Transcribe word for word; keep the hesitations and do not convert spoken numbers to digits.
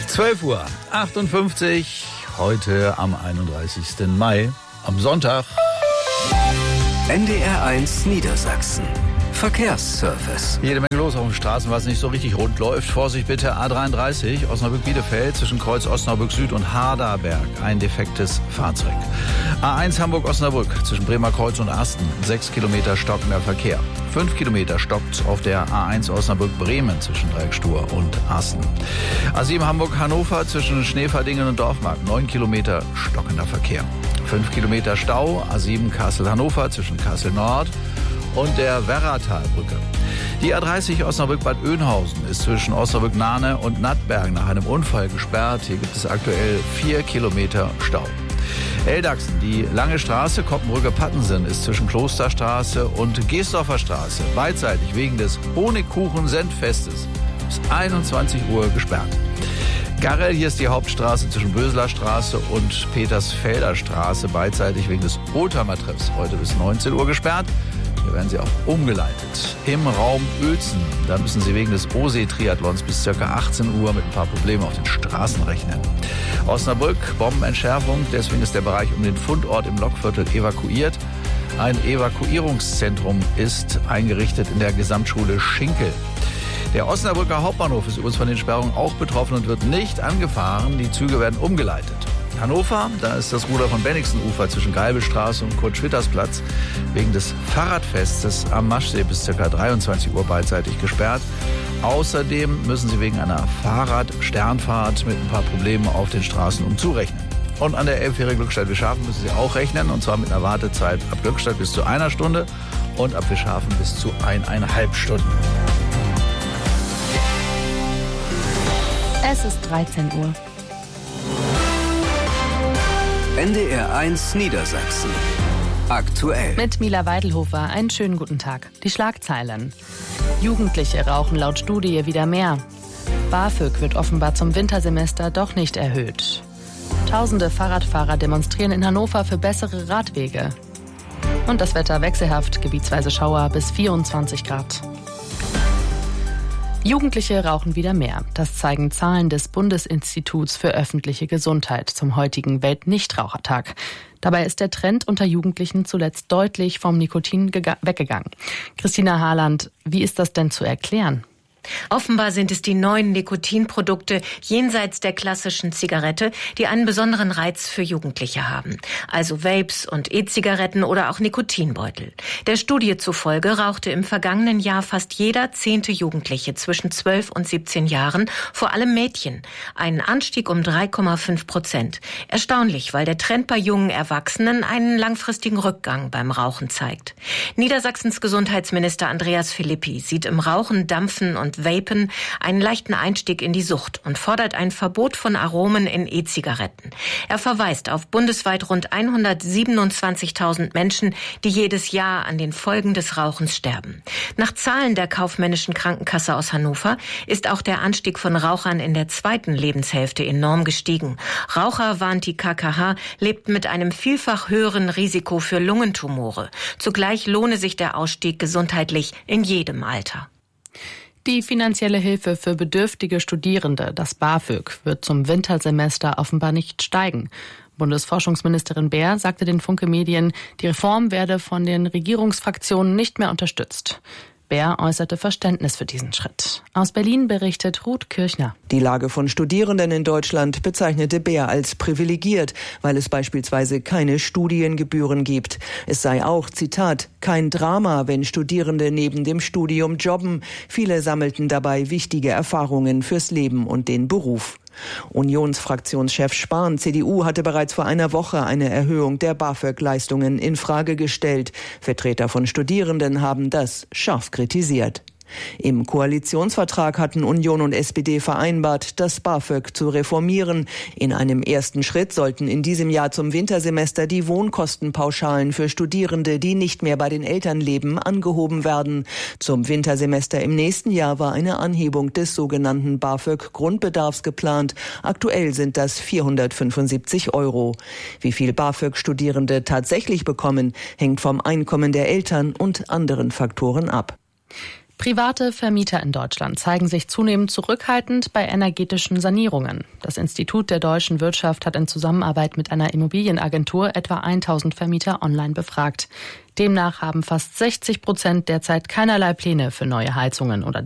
zwölf Uhr achtundfünfzig, heute am einunddreißigsten Mai, am Sonntag. N D R eins Niedersachsen. Verkehrsservice. Jede Menge los auf den Straßen, was nicht so richtig rund läuft. Vorsicht bitte, A dreiunddreißig, Osnabrück-Bielefeld, zwischen Kreuz Osnabrück Süd und Harderberg. Ein defektes Fahrzeug. A eins Hamburg-Osnabrück, zwischen Bremer Kreuz und Asten. Sechs Kilometer stockender Verkehr. Fünf Kilometer stockt auf der A eins Osnabrück-Bremen, zwischen Dreieckstur und Asten. A sieben Hamburg-Hannover, zwischen Schneverdingen und Dorfmarkt. Neun Kilometer stockender Verkehr. Fünf Kilometer Stau, A sieben Kassel-Hannover, zwischen Kassel Nord und der Werratalbrücke. Die A dreißig Osnabrück-Bad Oeynhausen ist zwischen Osnabrück-Nahne und Nattberg nach einem Unfall gesperrt. Hier gibt es aktuell vier Kilometer Stau. Eldachsen, die Lange Straße, Koppenbrücke-Pattensen, ist zwischen Klosterstraße und Geesdorfer Straße beidseitig wegen des Honigkuchen-Senffestes bis einundzwanzig Uhr gesperrt. Garrel, hier ist die Hauptstraße zwischen Böseler Straße und Petersfelder Straße beidseitig wegen des Oldtimer-Treffs heute bis neunzehn Uhr gesperrt. Hier werden sie auch umgeleitet. Im Raum Uelzen, da müssen sie wegen des O-See-Triathlons bis ca. achtzehn Uhr mit ein paar Problemen auf den Straßen rechnen. Osnabrück, Bombenentschärfung, deswegen ist der Bereich um den Fundort im Lokviertel evakuiert. Ein Evakuierungszentrum ist eingerichtet in der Gesamtschule Schinkel. Der Osnabrücker Hauptbahnhof ist übrigens von den Sperrungen auch betroffen und wird nicht angefahren. Die Züge werden umgeleitet. Hannover, da ist das Ruder von Bennigsenufer zwischen Geibelstraße und Kurt-Schwitters-Platz wegen des Fahrradfestes am Maschsee bis ca. dreiundzwanzig Uhr beidseitig gesperrt. Außerdem müssen sie wegen einer Fahrrad-Sternfahrt mit ein paar Problemen auf den Straßen umzurechnen. Und an der Elbfähre Glückstadt-Wischhafen müssen sie auch rechnen, und zwar mit einer Wartezeit ab Glückstadt bis zu einer Stunde und ab Wischhafen bis zu eineinhalb Stunden. Es ist dreizehn Uhr. N D R eins Niedersachsen. Aktuell. Mit Mila Weidelhofer, einen schönen guten Tag. Die Schlagzeilen. Jugendliche rauchen laut Studie wieder mehr. BAföG wird offenbar zum Wintersemester doch nicht erhöht. Tausende Fahrradfahrer demonstrieren in Hannover für bessere Radwege. Und das Wetter wechselhaft, gebietsweise Schauer bis vierundzwanzig Grad. Jugendliche rauchen wieder mehr. Das zeigen Zahlen des Bundesinstituts für öffentliche Gesundheit zum heutigen Weltnichtrauchertag. Dabei ist der Trend unter Jugendlichen zuletzt deutlich vom Nikotin gega- weggegangen. Christina Harland, wie ist das denn zu erklären? Offenbar sind es die neuen Nikotinprodukte jenseits der klassischen Zigarette, die einen besonderen Reiz für Jugendliche haben. Also Vapes und E-Zigaretten oder auch Nikotinbeutel. Der Studie zufolge rauchte im vergangenen Jahr fast jeder zehnte Jugendliche zwischen zwölf und siebzehn Jahren, vor allem Mädchen. Ein Anstieg um drei Komma fünf Prozent. Erstaunlich, weil der Trend bei jungen Erwachsenen einen langfristigen Rückgang beim Rauchen zeigt. Niedersachsens Gesundheitsminister Andreas Philippi sieht im Rauchen, Dampfen und Vapen einen leichten Einstieg in die Sucht und fordert ein Verbot von Aromen in E-Zigaretten. Er verweist auf bundesweit rund hundertsiebenundzwanzigtausend Menschen, die jedes Jahr an den Folgen des Rauchens sterben. Nach Zahlen der Kaufmännischen Krankenkasse aus Hannover ist auch der Anstieg von Rauchern in der zweiten Lebenshälfte enorm gestiegen. Raucher, warnt die K K H, lebten mit einem vielfach höheren Risiko für Lungentumore. Zugleich lohne sich der Ausstieg gesundheitlich in jedem Alter. Die finanzielle Hilfe für bedürftige Studierende, das BAföG, wird zum Wintersemester offenbar nicht steigen. Bundesforschungsministerin Baer sagte den Funke Medien, die Reform werde von den Regierungsfraktionen nicht mehr unterstützt. Baer äußerte Verständnis für diesen Schritt. Aus Berlin berichtet Ruth Kirchner. Die Lage von Studierenden in Deutschland bezeichnete Baer als privilegiert, weil es beispielsweise keine Studiengebühren gibt. Es sei auch, Zitat, kein Drama, wenn Studierende neben dem Studium jobben. Viele sammelten dabei wichtige Erfahrungen fürs Leben und den Beruf. Unionsfraktionschef Spahn, C D U, hatte bereits vor einer Woche eine Erhöhung der BAföG-Leistungen in Frage gestellt. Vertreter von Studierenden haben das scharf kritisiert. Im Koalitionsvertrag hatten Union und S P D vereinbart, das BAföG zu reformieren. In einem ersten Schritt sollten in diesem Jahr zum Wintersemester die Wohnkostenpauschalen für Studierende, die nicht mehr bei den Eltern leben, angehoben werden. Zum Wintersemester im nächsten Jahr war eine Anhebung des sogenannten BAföG-Grundbedarfs geplant. Aktuell sind das vierhundertfünfundsiebzig Euro. Wie viel BAföG Studierende tatsächlich bekommen, hängt vom Einkommen der Eltern und anderen Faktoren ab. Private Vermieter in Deutschland zeigen sich zunehmend zurückhaltend bei energetischen Sanierungen. Das Institut der deutschen Wirtschaft hat in Zusammenarbeit mit einer Immobilienagentur etwa tausend Vermieter online befragt. Demnach haben fast sechzig Prozent derzeit keinerlei Pläne für neue Heizungen oder